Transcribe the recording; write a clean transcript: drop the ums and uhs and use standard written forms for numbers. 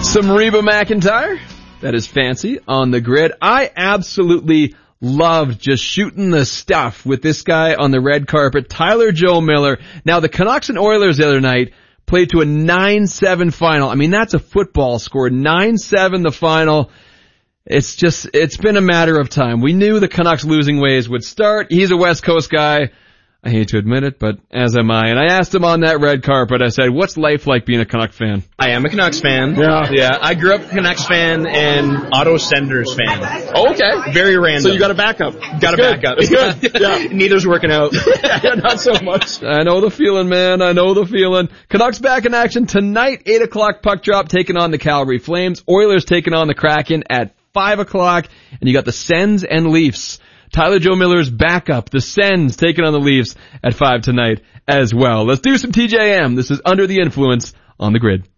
Some Reba McEntire. That is fancy on the grid. I absolutely loved just shooting the stuff with this guy on the red carpet, Tyler Joe Miller. Now, the Canucks and Oilers the other night played to a 9-7 final. I mean, that's a football score. 9-7 the final. It's been a matter of time. We knew the Canucks losing ways would start. He's a West Coast guy. I hate to admit it, but as am I. And I asked him on that red carpet, I said, what's life like being a Canucks fan? I am a Canucks fan. Yeah. I grew up a Canucks fan and Otto Senders fan. Oh, okay. Very random. So you got a backup. Got a backup. Good. Yeah. Neither's working out. Yeah, not so much. I know the feeling, man. I know the feeling. Canucks back in action tonight, 8 o'clock puck drop taking on the Calgary Flames. Oilers taking on the Kraken at 5 o'clock. And you got the Sens and Leafs. Tyler Joe Miller's backup, the Sens, taking on the Leafs at 5 tonight as well. Let's do some TJM. This is Under the Influence on the Grid.